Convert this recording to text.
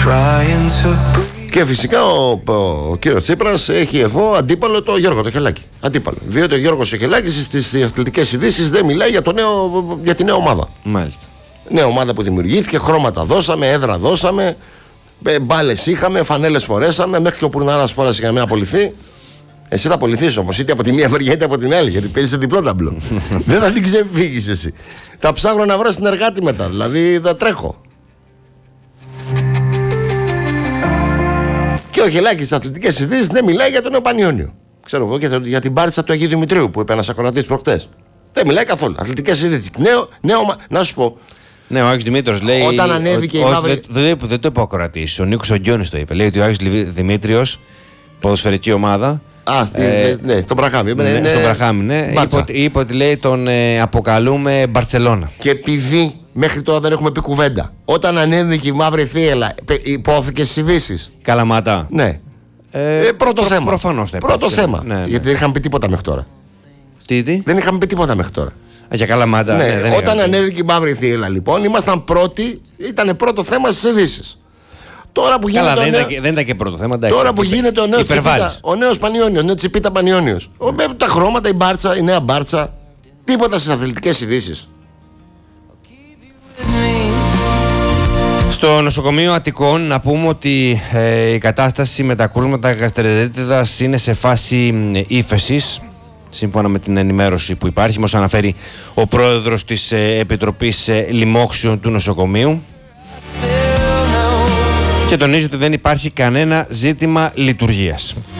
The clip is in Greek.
Και φυσικά ο κύριος Τσίπρας έχει εδώ αντίπαλο το Γιώργο το Χελάκη. Αντίπαλο. Διότι ο Γιώργος ο Χελάκης στις αθλητικές ειδήσεις δεν μιλάει για τη νέα ομάδα. Μάλιστα. Νέα ομάδα που δημιουργήθηκε, χρώματα δώσαμε, έδρα δώσαμε, μπάλες είχαμε, φανέλες φορέσαμε, μέχρι και ο Πουρνάρας φόρασε για να μην απολυθεί. Εσύ θα απολυθείς όμως, είτε από τη μία μεριά είτε από την άλλη, γιατί παίζεις σε διπλό ταμπλό. Δεν θα την ξεφύγεις εσύ. Θα ψάχνω να βρω συνεργάτη μετά, δηλαδή θα τρέχω. Και ο Χελάκης στις αθλητικές ειδήσεις δεν μιλάει για τον νέο Πανιόνιο. Ξέρω εγώ και για την πάρτσα του Αγίου Δημητρίου που είπε ένας ακροατής προχτές. Δεν μιλάει καθόλου. Αθλητικές ειδήσεις. Να σου πω. Ναι, ο Άγιος Δημήτριος λέει. Όταν ανέβηκε η μαύρη. Δεν το είπε ο ακροατής. Ο Νίκος Ογγιώνης το είπε. Λέει ότι ο Άγιος Δημήτριος, ποδοσφαιρική ομάδα. Ναι, στον Μπραχάμι. Ναι, στον Μπραχάμι, ναι. Είπε ότι λέει τον αποκαλούμε Μπαρτσελώνα. Και επειδή μέχρι τώρα δεν έχουμε πει κουβέντα, όταν ανέβηκε η μαύρη θύελα, υπόθηκε στις ειδήσεις. Καλαμάτα. Ναι. Πρώτο θέμα. Προφανώς θα πρώτο θέμα. Ναι. Γιατί δεν είχαμε πει τίποτα μέχρι τώρα. Τι? Δεν είχαμε πει τίποτα μέχρι τώρα. Για Καλαμάτα. Ναι, όταν ανέβηκε η μαύρη θύελα, λοιπόν, ήμασταν πρώτοι, ήταν πρώτο θέμα στις ειδήσεις. Τώρα που γίνεται. Καλά, δεν ήταν και πρώτο θέμα. Εντάξει, τώρα που γίνεται ο νέος Πανιόνιος, ο νέος Τσιπίτα Πανιόνιος. Τα χρώματα, η μπάρτσα, η νέα μπάρτσα. Τίποτα στις αθλητικές ειδήσεις. Στο νοσοκομείο Αττικών να πούμε ότι η κατάσταση με τα κρούσματα γαστρεντερίτιδας είναι σε φάση ύφεσης, σύμφωνα με την ενημέρωση που υπάρχει, όπως αναφέρει ο πρόεδρος της Επιτροπής Λοιμόξεων του νοσοκομείου, και τονίζει ότι δεν υπάρχει κανένα ζήτημα λειτουργίας.